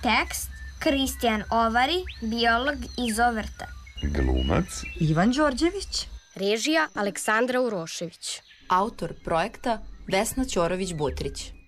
Tekst Kristijan Ovari, biolog iz Ovrta. Glumac Ivan Đorđević. Režija Aleksandra Urošević. Autor projekta Vesna Ćorović-Butrić.